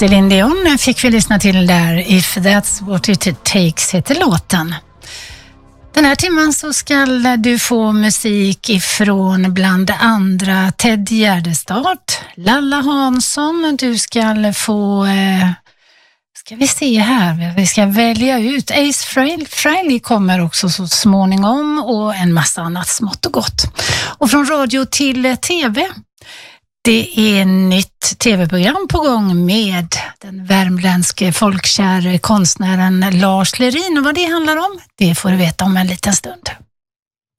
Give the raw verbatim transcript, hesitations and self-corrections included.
Céline Dion fick vi lyssna till där. If That's What It Takes heter låten. Den här timmen så ska du få musik ifrån bland andra Ted Gärdestad, Lalla Hansson. Du ska få, eh, ska vi se här, vi ska välja ut. Ace Frehley, Frehley kommer också så småningom och en massa annat smått och gott. Och från radio till tv. Det är nytt tv-program på gång med den värmländske folkkäre konstnären Lars Lerin. Och vad det handlar om, det får du veta om en liten stund.